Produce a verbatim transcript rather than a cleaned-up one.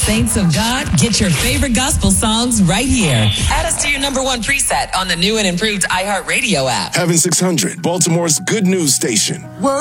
Saints of God, get your favorite gospel songs right here. Add us to your number one preset on the new and improved iHeartRadio app. Heaven six hundred, Baltimore's good news station.